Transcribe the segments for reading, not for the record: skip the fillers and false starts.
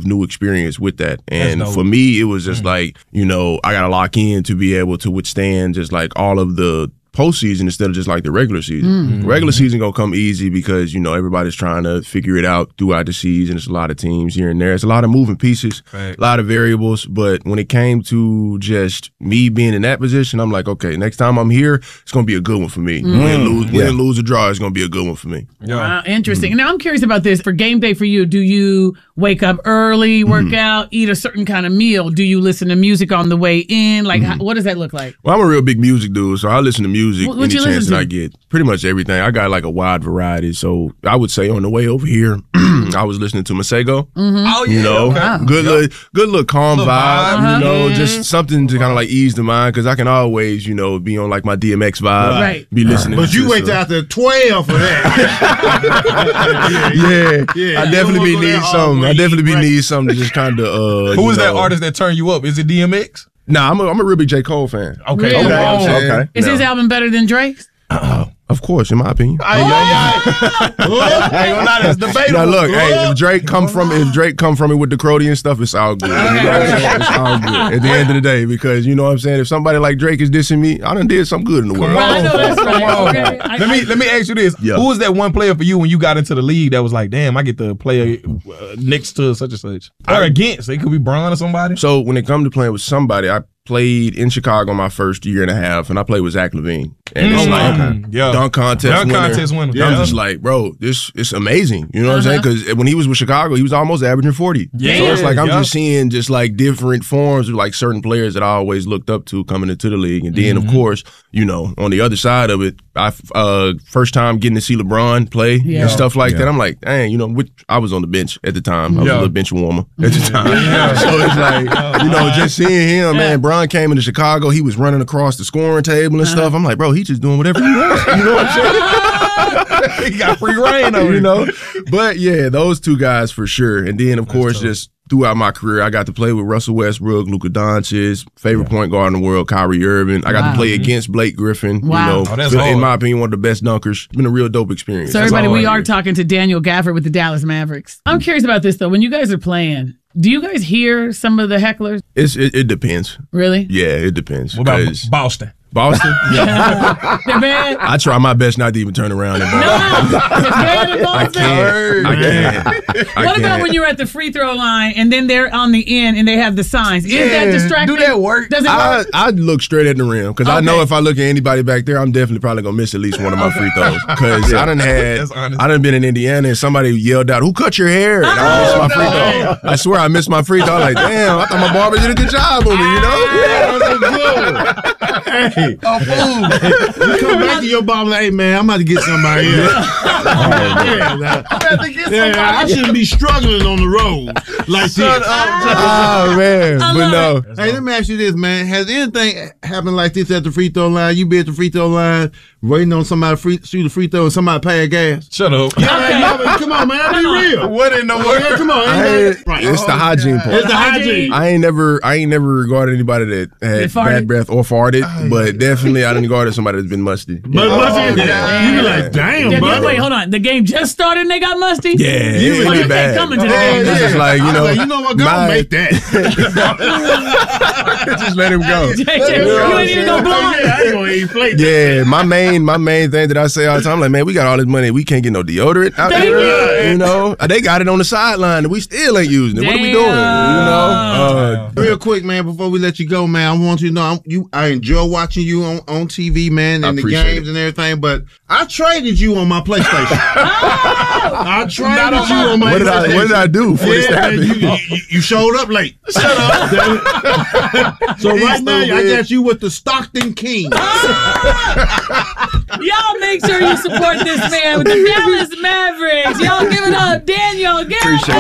of new experience with that. And for me, it was just like, you know, I got to lock in to be able to withstand just like all of the postseason instead of just like the regular season. Regular season gonna come easy because, you know, everybody's trying to figure it out throughout the season. It's a lot of teams here and there. It's a lot of moving pieces, a lot of variables. But when it came to just me being in that position, I'm like, okay, next time I'm here, it's gonna be a good one for me. Win, lose, or draw, it's gonna be a good one for me. Wow, interesting. Now I'm curious about this. For game day for you, do you wake up early, work out, eat a certain kind of meal? Do you listen to music on the way in? Like, what does that look like? Well, I'm a real big music dude, so I listen to music what any you chance listen that to? I get. Pretty much everything. I got like a wide variety. So I would say on the way over here, I was listening to Masego. Oh, yeah. You know, good look, calm vibe. You know, Mm-hmm. just something to kind of like ease the mind because I can always, you know, be on like my DMX vibe. Right. Be listening. But to you wait till after 12 for that. yeah, I definitely be need something. I definitely be need something to just kind of. Who is that artist that turned you up? Is it DMX? Nah, I'm a real big J. Cole fan. Okay. Really? Okay. Is his album better than Drake's? Of course, in my opinion. Hey, that's debatable. Now look, hey, if Drake come from it with the Crody and stuff, it's all good. You know what I'm saying? It's all good at the end of the day because you know what I'm saying. If somebody like Drake is dissing me, I done did something good in the world. I know that's right. Okay. Let me ask you this: Yeah. Who was that one player for you when you got into the league that was like, damn, I get to play next to such and such, or against? It could be Bron or somebody. So when it comes to playing with somebody, I played in Chicago my first year and a half, and I played with Zach LaVine. And it's like dunk contest winner. Yeah. I'm just like, bro, it's amazing. You know what I'm saying? Because when he was with Chicago, he was almost averaging 40. Yeah. So it's like I'm just seeing just like different forms of like certain players that I always looked up to coming into the league. And then, of course, you know, on the other side of it, I first time getting to see LeBron play and stuff like that. I'm like, dang, you know, I was on the bench at the time. I was a little bench warmer at the time. So it's like, you know, just seeing him, man, Bron came into Chicago, he was running across the scoring table and stuff. I'm like, bro, he just doing whatever he wants. You know what I'm saying? He got free reign over you know? But yeah, those two guys for sure. And then, of course, just throughout my career, I got to play with Russell Westbrook, Luka Doncic, favorite point guard in the world, Kyrie Irving. I got to play against Blake Griffin. Wow. You know, in my opinion, one of the best dunkers. It's been a real dope experience. So everybody, we are talking to Daniel Gafford with the Dallas Mavericks. I'm curious about this though. When you guys are playing, do you guys hear some of the hecklers? It depends. Really? Yeah, it depends. What about Boston? Boston? Yeah. They're bad? I try my best not to even turn around in Boston. They're bad in Boston? I can't. What about when you're at the free throw line and then they're on the end and they have the signs? Is that distracting? Do that work? Does it work? I look straight at the rim because I know if I look at anybody back there, I'm definitely probably gonna miss at least one of my free throws. Because I done been in Indiana and somebody yelled out, "Who cut your hair?" And I missed my free throw. I swear I missed my free throw. I'm like, damn, I thought my barber did a good job on me, you know? Yeah, that was good. Hey, you come back to your barber like, hey man, I'm about to get somebody here. I shouldn't be struggling on the road like this. Oh man, but no. Hey, let me ask you this, man. Has anything happened like this at the free throw line? You be at the free throw line waiting on somebody to shoot a free throw and somebody pay gas? Shut up. Yeah, come on, man. Be real. What in the world? Yeah, come on. It's the hygiene part. It's the hygiene. I ain't never regarded anybody that had bad breath or farted, but definitely I didn't regard somebody that's been musty. But musty, you be like, damn, buddy. Wait, hold on. The game just started and they got musty? Yeah, you really bad. Coming to the game. It's just like, you know what? Go make that. Just let him go. You ain't even go blind. I ain't gonna even play that. Yeah, my main thing that I say all the time, like, man, we got all this money, we can't get no deodorant out there. You know, they got it on the sideline, and we still ain't using it. What are we doing? You know, real quick, man, before we let you go, man, I want you to know I enjoy watching you on TV, man, and the games and everything. But I traded you on my PlayStation. I traded you on my PlayStation. What did I do for this to happen? You showed up late. Shut up. So right now, I got you with the Stockton Kings. Y'all make sure you support this man with the Dallas Mavericks. Y'all give it up, Daniel. Appreciate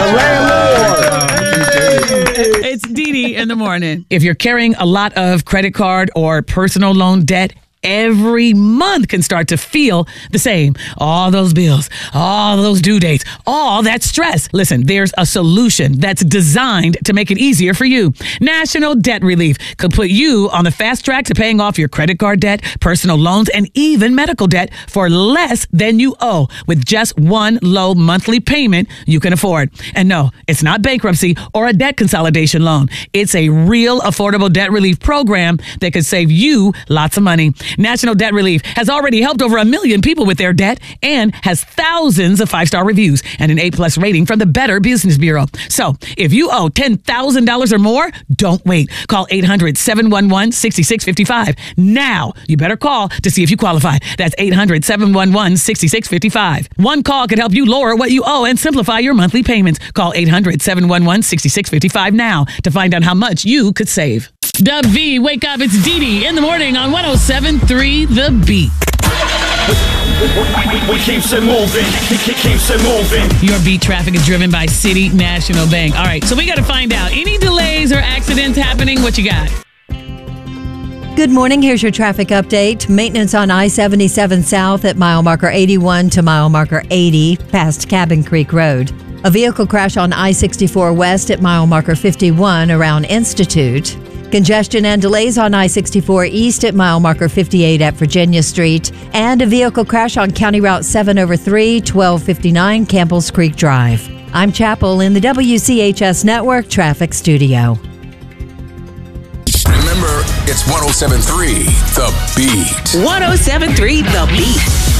It's Dee Dee in the morning. If you're carrying a lot of credit card or personal loan debt, every month can start to feel the same. All those bills, all those due dates, all that stress. Listen, there's a solution that's designed to make it easier for you. National Debt Relief could put you on the fast track to paying off your credit card debt, personal loans, and even medical debt for less than you owe with just one low monthly payment you can afford. And no, it's not bankruptcy or a debt consolidation loan. It's a real affordable debt relief program that could save you lots of money. National Debt Relief has already helped over 1 million people with their debt and has thousands of 5-star reviews and an A+ rating from the Better Business Bureau. So if you owe $10,000 or more, don't wait. Call 800-711-6655. Now, you better call to see if you qualify. That's 800-711-6655. One call could help you lower what you owe and simplify your monthly payments. Call 800-711-6655 now to find out how much you could save. Dub V, wake up. It's Dee Dee in the morning on 107.3 The Beat. We keeps it moving. Keeps it moving. Your beat traffic is driven by City National Bank. All right, so we got to find out. Any delays or accidents happening? What you got? Good morning. Here's your traffic update. Maintenance on I-77 South at mile marker 81 to mile marker 80 past Cabin Creek Road. A vehicle crash on I-64 West at mile marker 51 around Institute. Congestion and delays on I-64 East at mile marker 58 at Virginia Street. And a vehicle crash on County Route 7/3, 1259 Campbell's Creek Drive. I'm Chapel in the WCHS Network Traffic Studio. Remember, it's 107.3 The Beat. 107.3 The Beat.